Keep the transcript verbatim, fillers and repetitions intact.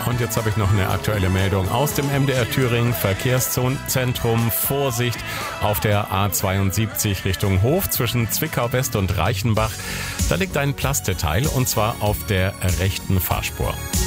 Und jetzt habe ich noch eine aktuelle Meldung aus dem M D R Thüringen Verkehrszentrum. Vorsicht auf der A zweiundsiebzig Richtung Hof zwischen Zwickau West und Reichenbach. Da liegt ein Plasteteil und zwar auf der rechten Fahrspur.